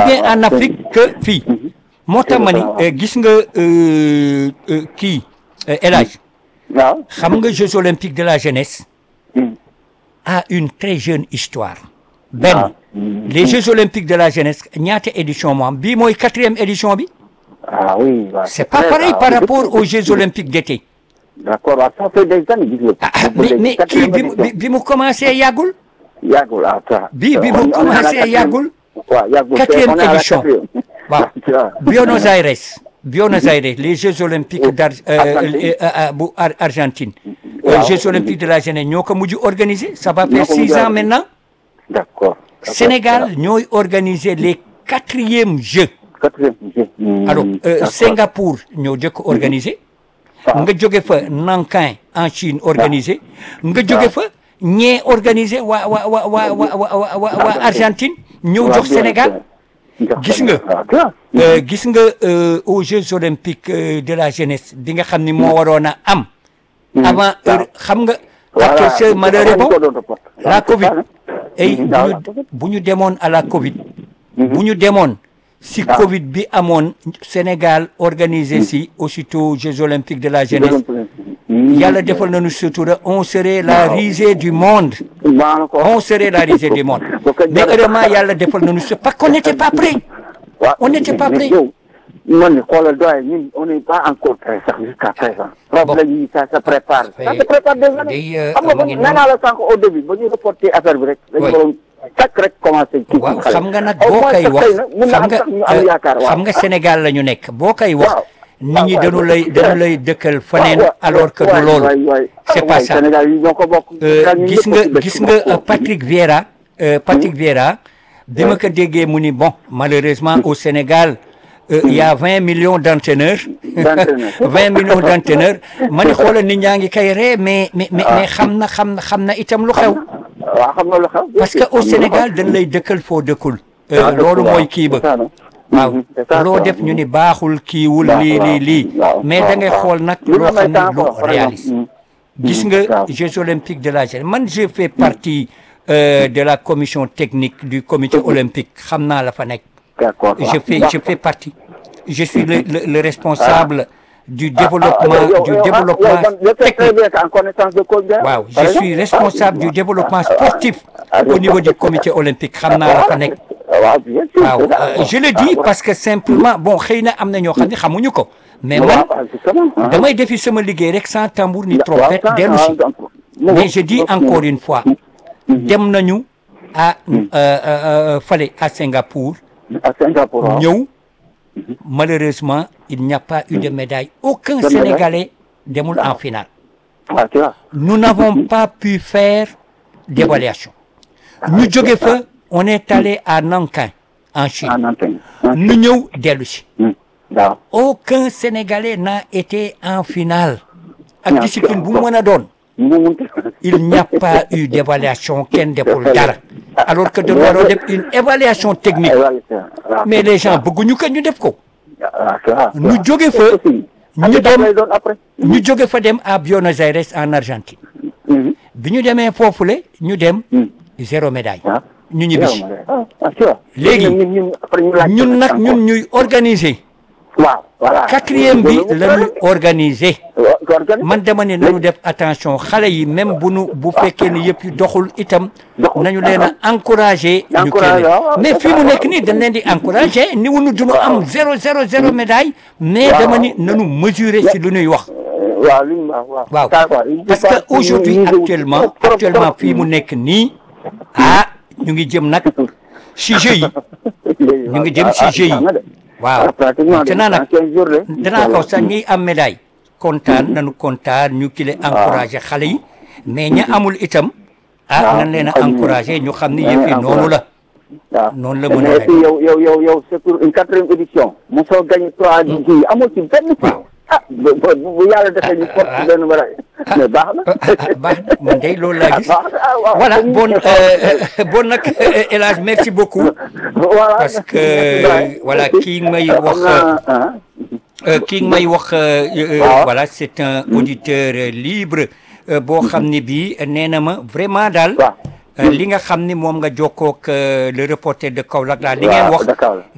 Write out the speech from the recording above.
bien en Afrique que fii moo tax ma ni gis nga kii El Hadj waaw xam nga Jeux olympiques de la jeunesse a une très jeune histoire benn les Jeux olympiques de la jeunesse ñaata édition moo am bii mooy 4e édition bi ah oui c'est pas pareil par rapport aux Jeux olympiques d'été d'accord waaw ça fait des années gis nga mais kii bi mu commencé yàggul yàggul bi mu commencé yàggul waaw yàggul 4e édition waaw Buenos Aires les Jeux olympiques bu Argentine Jeux olympiques de la jeunesse ñoo ko mujj organiser ça va faire 6 ans maintenant d'accord Sénégal ñooy organiser les 4e Jeux alors Singapour ñoo jëkk organiser nga jóge fa Nankin en Chine organisé nga jóge fa ñee organisé waa Argentine ñëw jox Sénégal gis nga aux Jeux olympiques de la jeunesse bi nga xam ni moo waroon a am avant heure xam nga ak ce malheureux bon la Covid ay bu ñu demoon à la Covid bu ñu demoon si Covid bi amoon Sénégal organisé si aussitôt Jeux olympiques de la jeunesse yàlla defal nañu sutura on serait la risée du monde on serait la risée du monde mais heureusement yàlla defal nañu parce qu'on n'était pas prêt on n'était pas prêt man xoolal doy ñun on n'est pas encore prêt sax jusqu'à présent problème yi ça se prépare ça se prépare des années xam nga nee naa la sànq au début ba ñu reporté affaire bi rek dañu waroon takk rek commencé waaw xam nga nag boo koy wax xam nga Sénégal la ñu nekk boo koy wax nit ñi dañu lay dëkkal faneen alors que du loolu c'est pas ça gis nga Patrick Vieira bi ma ko déggee mu ni bon malheureusement au Sénégal il y a 20 millions d'entraîneurs 20 millions d'entraîneurs ma ni xoolal nit ñaa ngi kay ree mais xam na itam lu xew parce que au Sénégal dañ lay dëkkal foo dëkkul loolu mooy kii ba waaw loo def ñu ni baaxul kiiwul lii mais da ngay xool nag loo xam ne lu réaliste gis nga Jeux olympiques de la jeunesse man je fais partie de la commission technique du comité olympique xam naa la fa nekk je fais partie je suis le responsable du développement technique waaw je suis responsable du développement sportif au niveau du comité olympique xam naa la fa nekk waaw je le dis parce que simplement bon xëy na am na ñoo xam ne xamuñu ko mais man damay defi sama liggéey rek sans tambour ni trompette dellu si mais je dis encore une fois dem nañu à fale à Singapour ñëw malheureusement il n'y a pas eu de médaille aucun Sénégalais demul en finale nous n'avons pas pu faire d'évaluation ñu jóge fa on est allé à Nankin en Chine ñu ñëw dellu si aucun Sénégalais n'a été en finale ak discipline bu mu mën a doon il n'y a pas eu d'évaluation kenn deful dara alors que dañu waroon def une évaluation technique mais les gens bëgguñu ko ñu def ko ñu jóge fa ñu jóge fa dem à Buenos Aires en Argentine bi ñu demee foofule ñu dem 0 médaille ñu ñibbisi léegi ñun nag ñuy organiser waaw voilà 4e bi la ñu organiser man dama ne nañu def attention xale yi même bu fekkee ni yëpp yu doxul itam nañu leen a encourager ñu kenn mais fii mu nekk nii dañ leen di encourager ni wunu duñu am 0 médaille mais dama ni nañu mesurer si lu ñuy wax waaw parce que aujourd'hui actuellement fii mu nekk nii ñu ngi jëm nag si jeux yi ñu ngi jëm si jeux yi waaw maintenant nag danaa ko sax ñiy am médaille kontaan nañu kontaan ñu kile encouragé xale yi mais ña amul itam nan leen a encouragé ñu xam ni yëf yi noonu la noonu la mën a yow c'est pour une 4e édition mosoo gagné 3 ji amul ci benn bu yàlla defee ñu porte benn médaille mais baax na man day loolu laa gis voilà bon nag El Hadj merci beaucoup parce que voilà kii may wax voilà c'est un auditeur libre boo xam ne bii nee na ma vraiment daal li nga xam ni moom nga jokkook le reporter de Kaolack daal li ngeen wax